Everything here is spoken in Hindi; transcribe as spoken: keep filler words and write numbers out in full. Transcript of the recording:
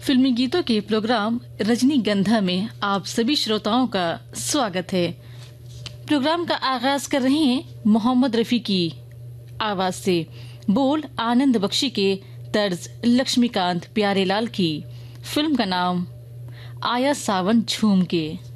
फिल्मी गीतों के प्रोग्राम रजनीगंधा में आप सभी श्रोताओं का स्वागत है। प्रोग्राम का आगाज कर रहे हैं मोहम्मद रफी की आवाज से। बोल आनंद बख्शी के, तर्ज लक्ष्मीकांत प्यारेलाल की। फिल्म का नाम आया सावन झूम के।